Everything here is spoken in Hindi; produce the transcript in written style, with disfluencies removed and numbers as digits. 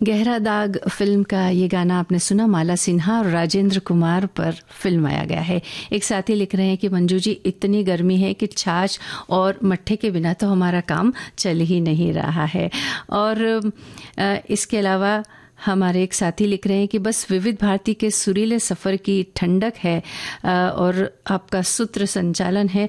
गहरा दाग फिल्म का ये गाना आपने सुना, माला सिन्हा और राजेंद्र कुमार पर फिल्माया गया है। एक साथी लिख रहे हैं कि मंजू जी, इतनी गर्मी है कि छाछ और मट्ठे के बिना तो हमारा काम चल ही नहीं रहा है। और इसके अलावा हमारे एक साथी लिख रहे हैं कि बस विविध भारती के सुरीले सफ़र की ठंडक है और आपका सूत्र संचालन है